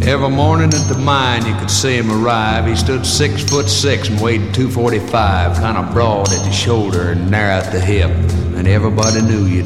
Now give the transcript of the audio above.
Every morning at the mine you could see him arrive. He stood 6'6" and weighed 245, kind of broad at the shoulder and narrow at the hip. And everybody knew you'd